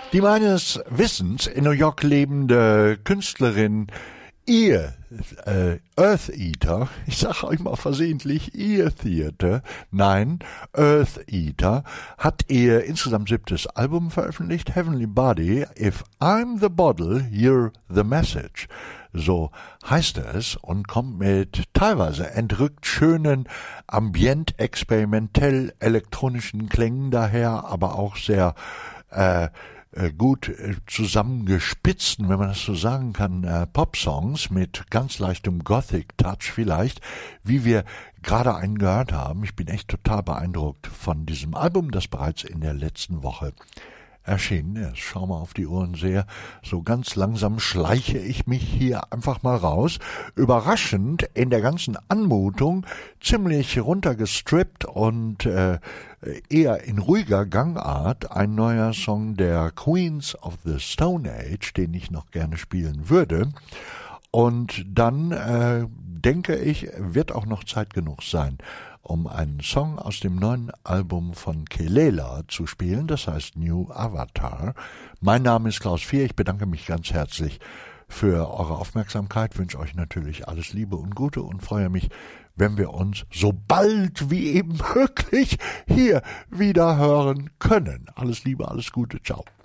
Die meines Wissens in New York lebende Künstlerin Earth Eater, ich sage immer versehentlich Ear Theater, nein, Earth Eater, hat ihr insgesamt 7. Album veröffentlicht, Heavenly Body, If I'm the Bottle, You're the Message. So heißt es und kommt mit teilweise entrückt schönen, ambient-experimentell elektronischen Klängen daher, aber auch sehr gut zusammengespitzten, wenn man das so sagen kann, Pop-Songs mit ganz leichtem Gothic-Touch vielleicht, wie wir gerade einen gehört haben. Ich bin echt total beeindruckt von diesem Album, das bereits in der letzten Woche erschienen ist. Schau mal auf die Uhr und sehe, so ganz langsam schleiche ich mich hier einfach mal raus. Überraschend in der ganzen Anmutung, ziemlich runtergestrippt und eher in ruhiger Gangart, ein neuer Song der Queens of the Stone Age, den ich noch gerne spielen würde. Und dann, denke ich, wird auch noch Zeit genug sein, um einen Song aus dem neuen Album von Kelela zu spielen, das heißt New Avatar. Mein Name ist Klaus Vier, ich bedanke mich ganz herzlich für eure Aufmerksamkeit, wünsche euch natürlich alles Liebe und Gute und freue mich, wenn wir uns so bald wie eben möglich hier wieder hören können. Alles Liebe, alles Gute, ciao.